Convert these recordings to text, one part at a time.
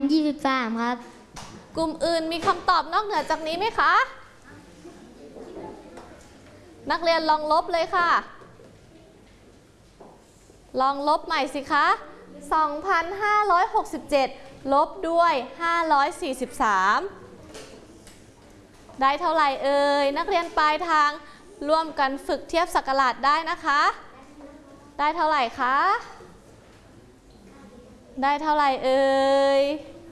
23ครับกลุ่มอื่นมีคำตอบนอกเหนือจากนี้ไหมคะนักเรียนลองลบเลยค่ะลองลบใหม่สิคะ 2,567 ลบด้วย543ได้เท่าไหร่เอ่ยนักเรียนปลายทางร่วมกันฝึกเทียบศักราชได้นะคะได้เท่าไหร่คะได้เท่าไหร่เอ่ย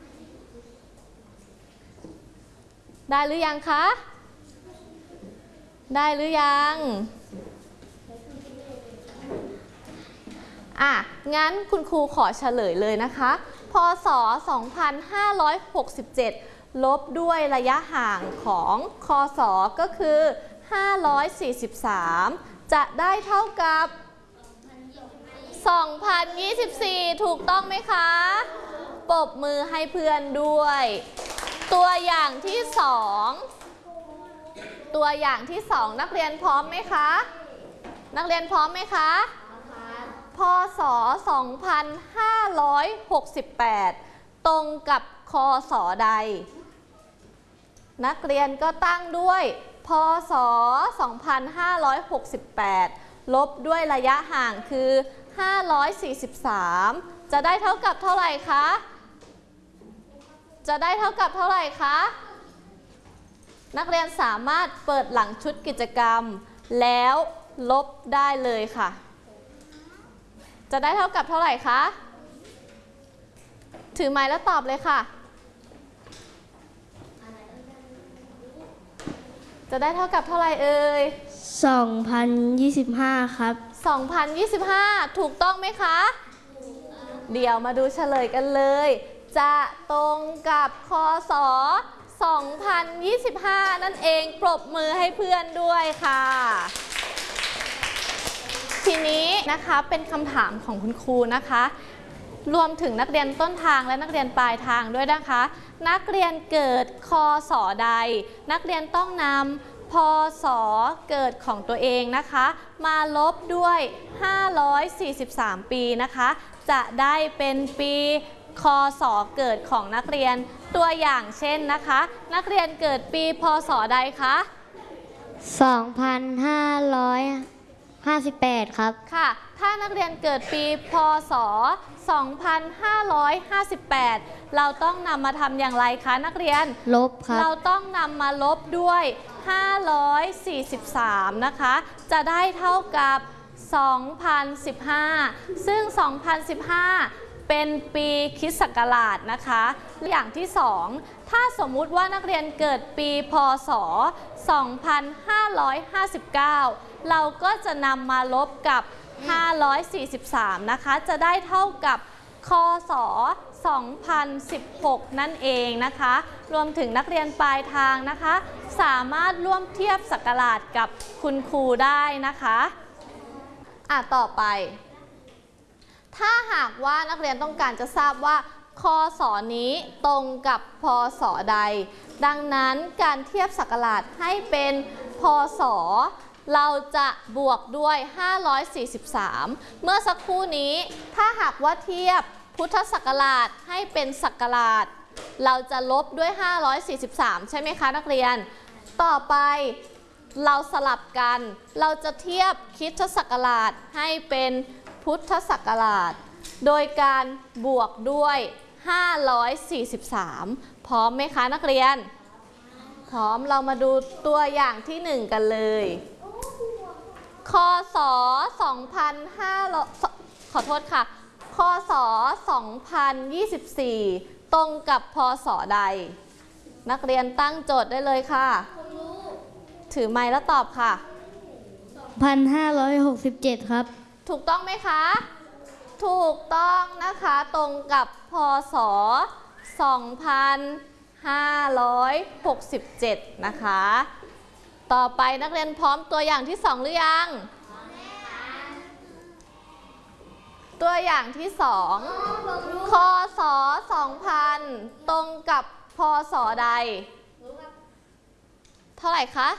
ได้หรือยังคะได้หรือยังงั้นคุณครูขอเฉลยเลยนะคะพ.ศ. 2567 ลบด้วยระยะห่างของ ค.ศ. ก็คือ 543 จะได้เท่ากับ 2024 ถูกต้องไหมคะปรบมือให้เพื่อนด้วยตัวอย่างที่2นักเรียนพร้อมไหมคะนักเรียนพร้อมไหมคะพ.ศ. 2568 ตรงกับค.ศ. ใดนักเรียนก็ตั้งด้วยพ.ศ. 2568 ลบด้วยระยะห่างคือ543จะได้เท่ากับเท่าไหร่คะจะได้เท่ากับเท่าไหร่คะนักเรียนสามารถเปิดหลังชุดกิจกรรมแล้วลบได้เลยค่ะจะได้เท่ากับเท่าไหร่คะถือไม้แล้วตอบเลยค่ะจะได้เท่ากับเท่าไหร่เอ่ย 2025ครับ 2025ถูกต้องไหมคะเดี๋ยวมาดูเฉลยกันเลยจะตรงกับค.ศ. 2025นั่นเองปรบมือให้เพื่อนด้วยค่ะทีนี้นะคะเป็นคำถามของคุณครูนะคะรวมถึงนักเรียนต้นทางและนักเรียนปลายทางด้วยนะคะนักเรียนเกิดค.ศ. ใดนักเรียนต้องนำพ.ศ. เกิดของตัวเองนะคะมาลบด้วย543ปีนะคะจะได้เป็นปีค.ศ. เกิดของนักเรียนตัวอย่างเช่นนะคะนักเรียนเกิดปีพ.ศ. ใดคะ 2558ครับค่ะถ้านักเรียนเกิดปีพ.ศ. 2558เราต้องนำมาทำอย่างไรคะนักเรียนลบครับเราต้องนำมาลบด้วย543นะคะจะได้เท่ากับ2015ซึ่ง2015เป็นปีคริสต์ศักราชนะคะอย่างที่2ถ้าสมมุติว่านักเรียนเกิดปีพ.ศ. 2559เราก็จะนำมาลบกับ543นะคะจะได้เท่ากับค.ศ. 2016นั่นเองนะคะรวมถึงนักเรียนปลายทางนะคะสามารถร่วมเทียบศักราชกับคุณครูได้นะคะต่อไปถ้าหากว่านักเรียนต้องการจะทราบว่าค.ศ. นี้ตรงกับ พ.ศ. ใดดังนั้นการเทียบศักราชให้เป็น พ.ศ. เราจะบวกด้วย543เมื่อสักครู่นี้ถ้าหากว่าเทียบพุทธศักราชให้เป็นศักราชเราจะลบด้วย543ใช่ไหมคะนักเรียนต่อไปเราสลับกันเราจะเทียบคริสตศักราชให้เป็นพุทธศักราชโดยการบวกด้วย543พร้อมไหมคะนักเรียนพร้อมเรามาดูตัวอย่างที่1กันเลยค.ศ. 2500ขอโทษค่ะค.ศ. 2024ตรงกับ พ.ศ. ใดนักเรียนตั้งโจทย์ได้เลยค่ะถือไมค์แล้วตอบค่ะ 1567ครับถูกต้องไหมคะถูกต้องนะคะตรงกับพ.ศ. 2567นะคะต่อไปนักเรียนพร้อมตัวอย่างที่2หรือยังตัวอย่างที่2ค.ศ. 2000ตรงกับ พ.ศ. ใดเท่าไหร่คะ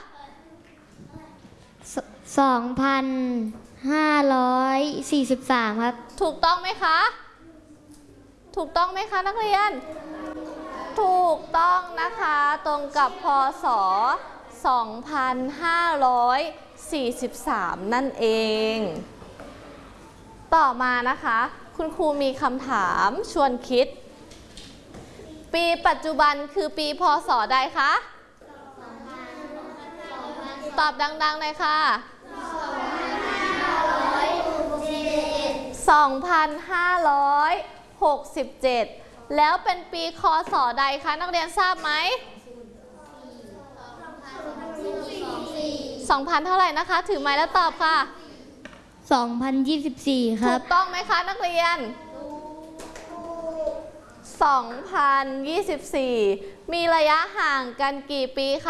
2543ครับถูกต้องไหมคะถูกต้องไหมคะนักเรียนกต้องนะคะตรงกับพศ 2543 นั่นเองต่อมานะคะคุณครูมีคำถามชวนคิดปีปัจจุบันคือปีพศใดคะตอบดังๆเลยค่ะ 2567 แล้วเป็นปีคศใดคะนักเรียนทราบไหม 2,000 เท่าไหร่นะคะถือไม้แล้วตอบค่ะ 2024 คถูรับกต้องไหมคะนักเรียน 2024 มีระยะห่างกันกี่ปีคะ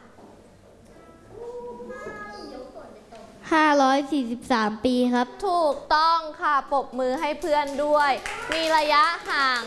543 ปีครับถูกต้องค่ะปรบมือให้เพื่อนด้วย มีระยะห่าง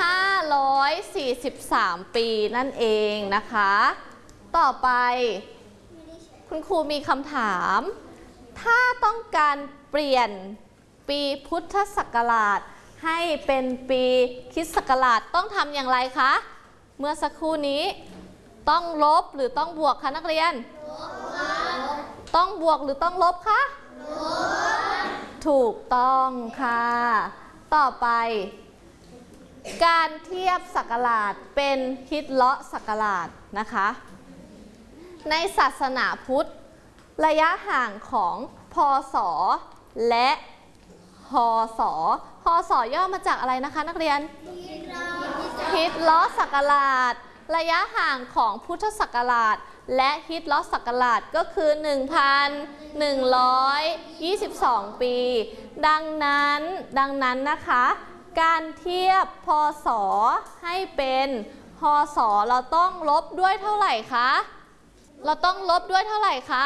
543 ปีนั่นเองนะคะ ต่อไปคุณครูมีคำถาม ถ้าต้องการเปลี่ยนปีพุทธศักราชให้เป็นปีคริสต์ศักราชต้องทำอย่างไรคะ เมื่อสักครู่นี้ต้องลบหรือต้องบวกคะนักเรียน ต้องบวกหรือต้องลบคะถูกต้องค่ะต่อไปการเทียบศักราชเป็นฮิตเลาะศักราชนะคะในศาสนาพุทธระยะห่างของพศและฮศฮศย่อมาจากอะไรนะคะนักเรียนฮิตเลาะศักราชระยะห่างของพุทธศักราชและฮิตเลาะศักราชก็คือ 1,122 ปีดังนั้นนะคะการเทียบพศให้เป็นฮศเราต้องลบด้วยเท่าไหร่คะเราต้องลบด้วยเท่าไหร่คะ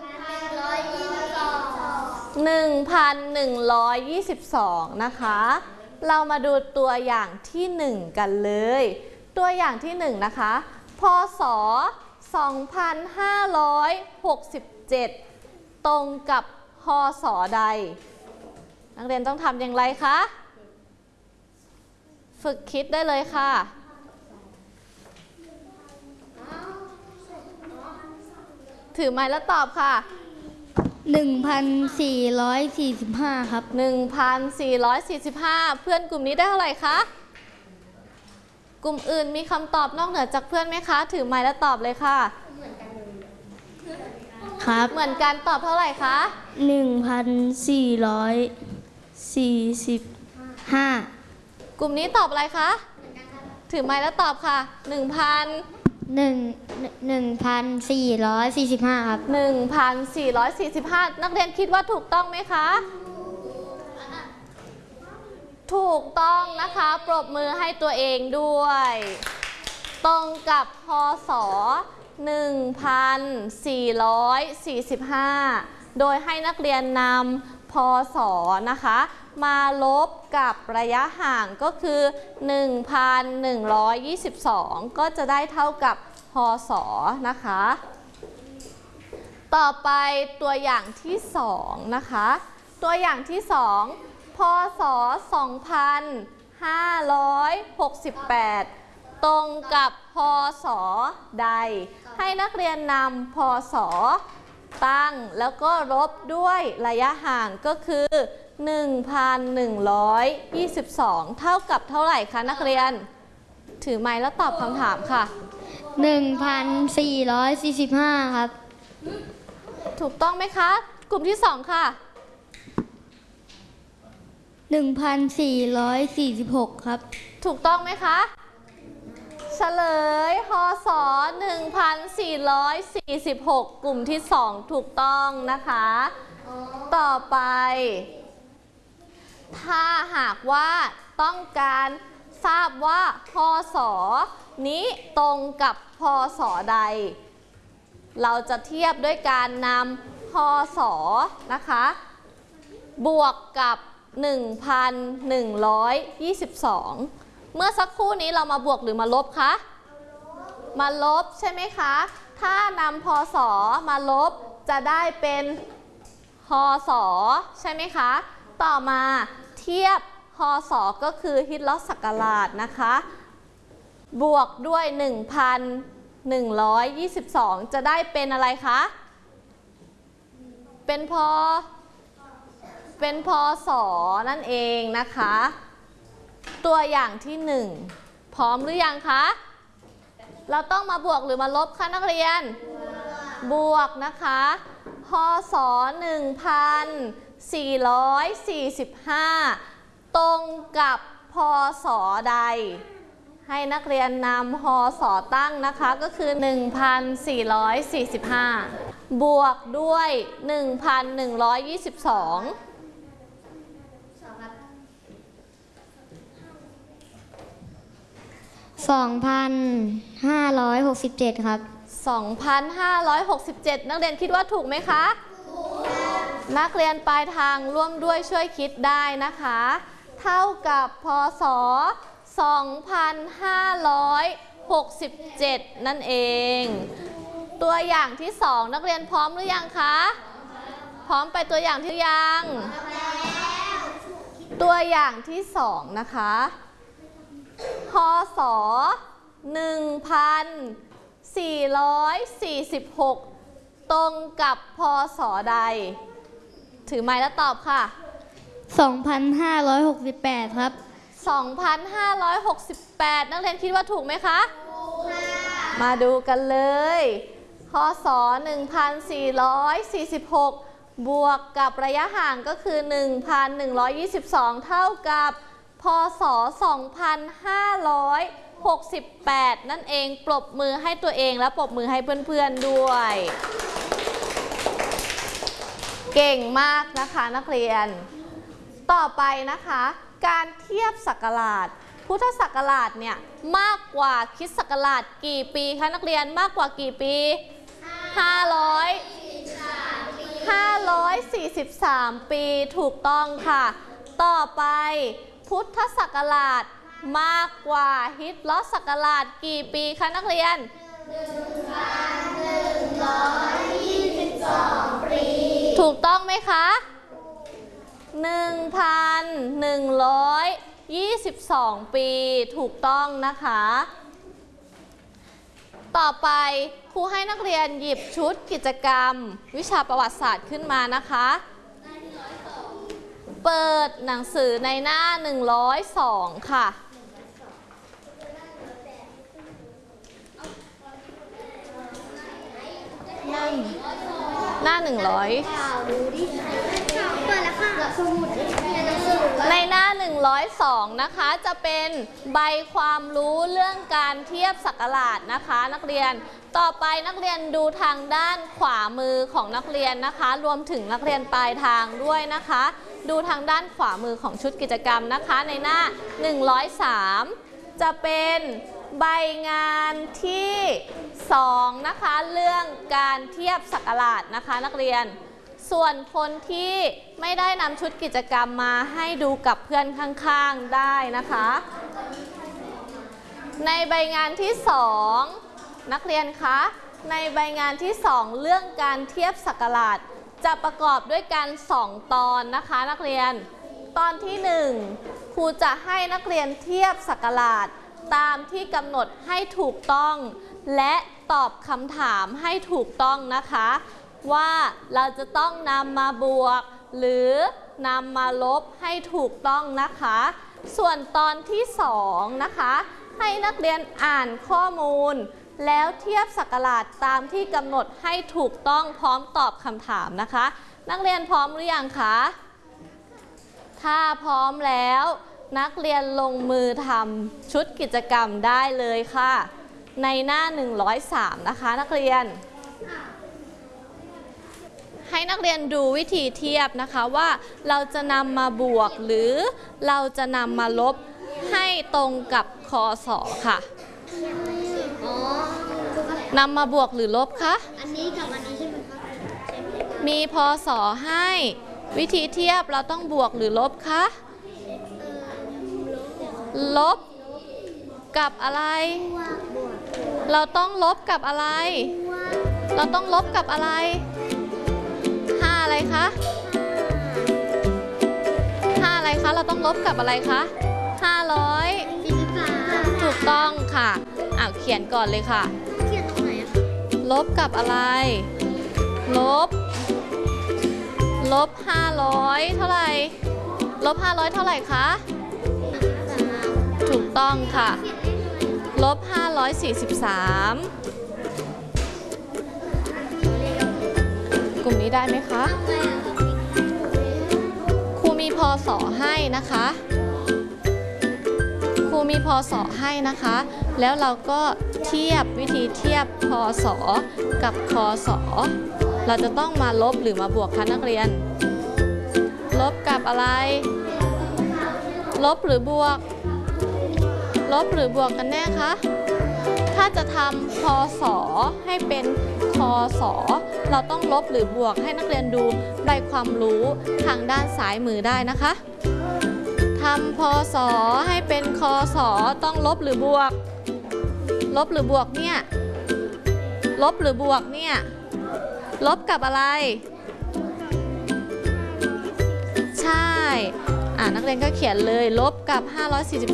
1,122 นะคะเรามาดูตัวอย่างที่1กันเลยตัวอย่างที่1นะคะพศ 2567 ตรงกับพศใดนักเรียนต้องทำอย่างไรคะฝึกคิดได้เลยค่ะถือไม้แล้วตอบค่ะ 1,445 ครับ 1,445 เพื่อนกลุ่มนี้ได้เท่าไหร่คะกลุ่มอื่นมีคำตอบนอกเหนือจากเพื่อนไหมคะถือไม้แล้วตอบเลยค่ะครับเหมือนกันตอบเท่าไหร่คะ 1,445 กลุ่มนี้ตอบอะไรคะถือไม้แล้วตอบค่ะ 1,445 ครับ 1,445 นักเรียนคิดว่าถูกต้องไหมคะถูกต้องนะคะปรบมือให้ตัวเองด้วยตรงกับพศ 1,445 โดยให้นักเรียนนำพศนะคะมาลบกับระยะห่างก็คือ 1,122 ก็จะได้เท่ากับพศนะคะต่อไปตัวอย่างที่2นะคะตัวอย่างที่2พศ 2568 ตรงกับพศใดให้นักเรียนนำพศตั้งแล้วก็ลบด้วยระยะห่างก็คือ 1,122 เท่ากับเท่าไหร่คะนักเรียนถือไมค์แล้วตอบคำถามค่ะ 1,445 ครับถูกต้องไหมคะกลุ่มที่2ค่ะ 1,446 ครับถูกต้องไหมคะเฉลยพศ 1,446 กลุ่มที่2ถูกต้องนะคะต่อไปถ้าหากว่าต้องการทราบว่าพศนี้ตรงกับพศใดเราจะเทียบด้วยการนำพศนะคะบวกกับ 1,122 เมื่อสักครู่นี้เรามาบวกหรือมาลบคะมาลบใช่ไหมคะถ้านำพศมาลบจะได้เป็นพศใช่ไหมคะต่อมาเทียบพศก็คือฮิตเลาะศักราชนะคะบวกด้วย 1,122 จะได้เป็นอะไรคะ เป็นพศนั่นเองนะคะ ตัวอย่างที่ 1 พร้อมหรือยังคะ เราต้องมาบวกหรือมาลบคะนักเรียน บวกนะคะพศ 1445 ตรงกับพศใด ให้นักเรียนนำพศตั้งนะคะก็คือ 1445 บวกด้วย 1,122 2,567 ครับ 2,567 นักเรียนคิดว่าถูกไหมคะถูกนักเรียนปลายทางร่วมด้วยช่วยคิดได้นะคะ เท่ากับพศ 2,567 นั่นเอง ตัวอย่างที่ 2 นักเรียนพร้อมหรือยังคะ พร้อมไปตัวอย่างที่ยัง ตัวอย่างที่ 2 นะคะพศ 1446 ตรงกับพศใด ถือไม้แล้วตอบค่ะ 2,568 ครับ 2,568 นักเรียนคิดว่าถูกไหมคะถูกค่ะมาดูกันเลยพศ 1446 บวกกับระยะห่างก็คือ 1,122 เท่ากับพศ 2,568 นั่นเองปรบมือให้ตัวเองและปรบมือให้เพื่อนๆด้วย เก่งมากนะคะนักเรียนต่อไปนะคะการเทียบศักราชพุทธศักราชเนี่ยมากกว่าคริสต์ศักราชกี่ปีคะนักเรียนมากกว่ากี่ปี543 ปีถูกต้องค่ะต่อไปพุทธศักราชมากกว่าฮิจเราะห์ศักราชกี่ปีคะนักเรียน 1,122 ปีถูกต้องไหมคะ 1,122 ปีถูกต้องนะคะต่อไปครูให้นักเรียนหยิบชุดกิจกรรมวิชาประวัติศาสตร์ขึ้นมานะคะเปิดหนังสือในหน้า102ค่ะหน้า100ในหน้า102นะคะจะเป็นใบความรู้เรื่องการเทียบศักราชนะคะนักเรียนต่อไปนักเรียนดูทางด้านขวามือของนักเรียนนะคะรวมถึงนักเรียนปลายทางด้วยนะคะดูทางด้านขวามือของชุดกิจกรรมนะคะในหน้า103จะเป็นใบงานที่2นะคะเรื่องการเทียบศักราชนะคะนักเรียนส่วนคนที่ไม่ได้นำชุดกิจกรรมมาให้ดูกับเพื่อนข้างๆได้นะคะในใบงานที่2นักเรียนคะในใบงานที่2เรื่องการเทียบศักราชจะประกอบด้วยกัน2ตอนนะคะนักเรียนตอนที่1ครูจะให้นักเรียนเทียบศักราชตามที่กำหนดให้ถูกต้องและตอบคำถามให้ถูกต้องนะคะว่าเราจะต้องนำมาบวกหรือนำมาลบให้ถูกต้องนะคะส่วนตอนที่2นะคะให้นักเรียนอ่านข้อมูลแล้วเทียบศักราชตามที่กำหนดให้ถูกต้องพร้อมตอบคำถามนะคะนักเรียนพร้อมหรือยังคะถ้าพร้อมแล้วนักเรียนลงมือทำชุดกิจกรรมได้เลยค่ะในหน้า103นะคะนักเรียนให้นักเรียนดูวิธีเทียบนะคะว่าเราจะนำมาบวกหรือเราจะนำมาลบให้ตรงกับคศค่ะนำมาบวกหรือลบคะอันนี้กับอันนี้ใช่ไหมคะมีพศให้วิธีเทียบเราต้องบวกหรือลบคะลบกับอะไรเราต้องลบกับอะไรเราต้องลบกับอะไร5อะไรคะ5อะไรคะเราต้องลบกับอะไรคะ543ถูกกต้องค่ะเขียนก่อนเลยค่ะเขียนตรงไหนอะคะลบกับอะไร ลบ500เท่าไหร่ลบ500เท่าไหร่คะถูกต้องค่ะลบ543กลุ่มนี้ได้ไหมคะ ครูมีพศให้นะคะครูมีพศให้นะคะ แล้วเราก็เทียบวิธีเทียบพศกับคศเราจะต้องมาลบหรือมาบวกคะนักเรียน ลบกับอะไร ลบหรือบวก ลบหรือบวกกันแน่คะ ถ้าจะทำพศให้เป็นคศเราต้องลบหรือบวกให้นักเรียนดูใบความรู้ทางด้านซ้ายมือได้นะคะทำพศให้เป็นคศต้องลบหรือบวก ลบหรือบวกเนี่ย ลบหรือบวกเนี่ย ลบกับอะไร ใช่นักเรียนก็เขียนเลยลบกับ543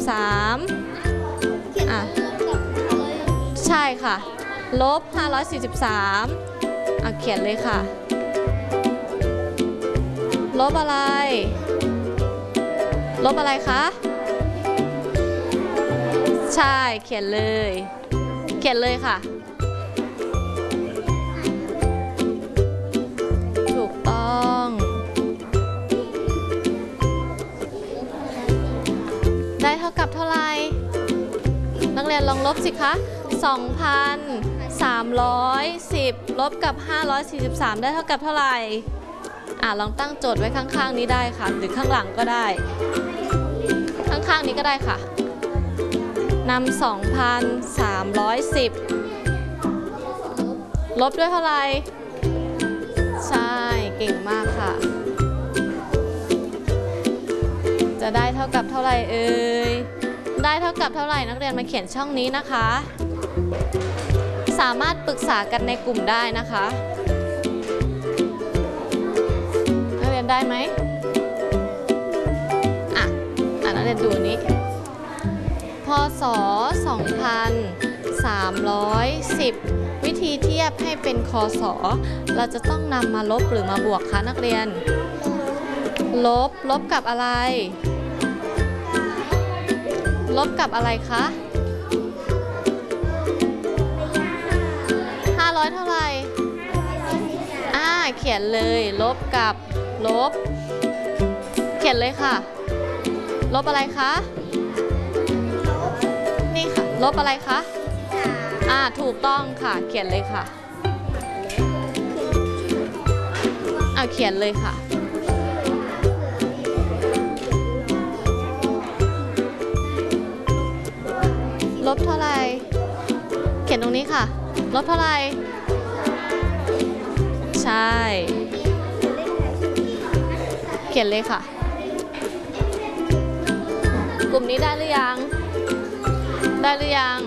ใช่ค่ะลบ543เขียนเลยค่ะลบอะไรลบอะไรคะใช่เขียนเลยเขียนเลยค่ะถูกต้องได้เท่ากับเท่าไหร่นักเรียนลองลบสิคะ2,310 ลบกับ543ได้เท่ากับเท่าไหร่ลองตั้งโจทย์ไว้ข้างๆนี้ได้ค่ะหรือข้างหลังก็ได้ข้างๆนี้ก็ได้ค่ะนำ2,310 ลบด้วยเท่าไหร่ใช่เก่งมากค่ะจะได้เท่ากับเท่าไหร่เอ่ยได้เท่ากับเท่าไหร่นักเรียนมาเขียนช่องนี้นะคะสามารถปรึกษากันในกลุ่มได้นะคะนักเรียนได้ไหมนักเรียนดูนี้พศ2310วิธีเทียบให้เป็นคศเราจะต้องนำมาลบหรือมาบวกคะนักเรียนลบกับอะไรลบกับอะไรคะ500เท่าไหร่เขียนเลยลบกับลบเขียนเลยค่ะลบอะไรคะนี่ค่ะลบอะไรคะถูกต้องค่ะเขียนเลยค่ะเขียนเลยค่ะลบเท่าไหร่เขียนตรงนี้ค่ะลบเท่าไหร่ใช่เขียนเลยค่ะกลุ่มนี้ได้หรือยังได้หรือยัง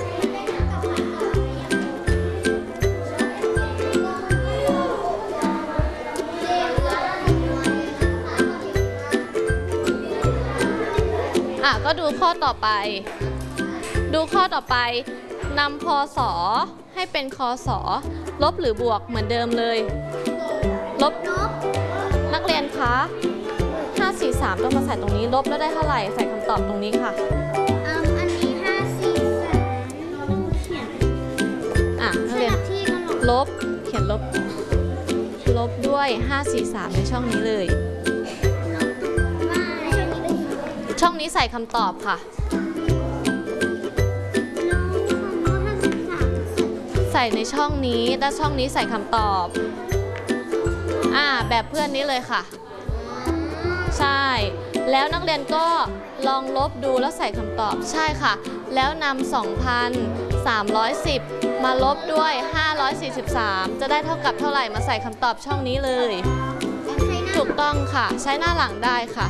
ก็ดูข้อต่อไปดูข้อต่อไปนำพศให้เป็นคศลบหรือบวกเหมือนเดิมเลยลบนักเรียนคะ543ต้องมาใส่ตรงนี้ลบแล้วได้เท่าไหร่ใส่คำตอบตรงนี้ค่ะอันนี้543ต้องเขียนนักเรียนลบเขียนลบด้วย543ในช่องนี้เลยช่องนี้ใส่คำตอบค่ะใส่ในช่องนี้และช่องนี้ใส่คำตอบแบบเพื่อนนี้เลยค่ะใช่แล้วนักเรียนก็ลองลบดูแล้วใส่คำตอบใช่ค่ะแล้วนำ2,310มาลบด้วย543จะได้เท่ากับเท่าไหร่มาใส่คำตอบช่องนี้เลยถูกต้องค่ะใช้หน้าหลังได้ค่ะ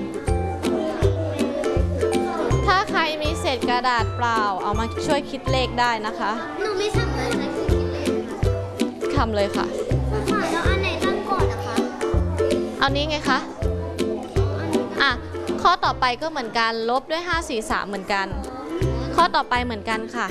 ถ้าใครมีเศษกระดาษเปล่าเอามาช่วยคิดเลขได้นะคะหนูไม่ทำเลยนะคิดเลขทำเลยค่ะแล้วอันไหนตั้งก่อนนะคะเอานี้ไงคะข้อต่อไปก็เหมือนกันลบด้วย543เหมือนกันข้อต่อไปเหมือนกันค่ะ